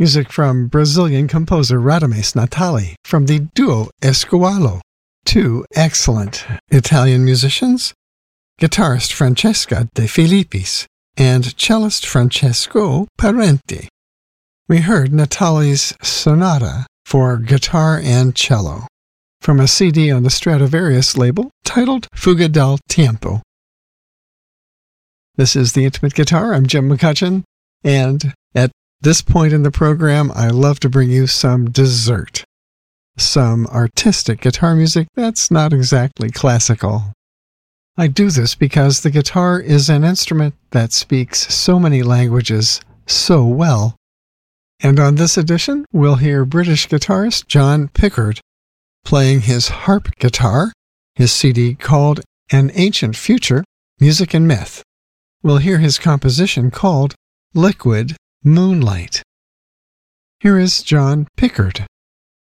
Music from Brazilian composer Radamés Natali from the duo Esqualo. Two excellent Italian musicians, guitarist Francesca De Filippis and cellist Francesco Parenti. We heard Natali's Sonata for guitar and cello from a CD on the Stradivarius label titled Fuga del Tiempo. This is The Intimate Guitar. I'm Jim McCutcheon, and at this point in the program, I love to bring you some dessert, some artistic guitar music that's not exactly classical. I do this because the guitar is an instrument that speaks so many languages so well. And on this edition, we'll hear British guitarist John Pickard playing his harp guitar, his CD called An Ancient Future, Music and Myth. We'll hear his composition called Liquid Moonlight. Here is John Pickard.